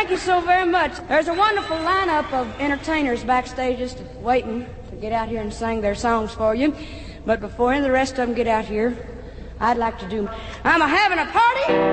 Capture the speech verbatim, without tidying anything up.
thank you so very much. There's a wonderful lineup of entertainers backstage just waiting to get out here and sing their songs for you. But before any of the rest of them get out here, I'd like to do... I'm a having a party...